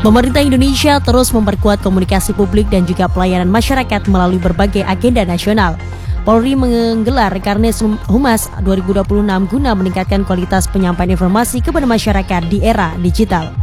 Pemerintah Indonesia terus memperkuat komunikasi publik dan juga pelayanan masyarakat melalui berbagai agenda nasional. Polri menggelar Rekarnes Humas 2026 guna meningkatkan kualitas penyampaian informasi kepada masyarakat di era digital.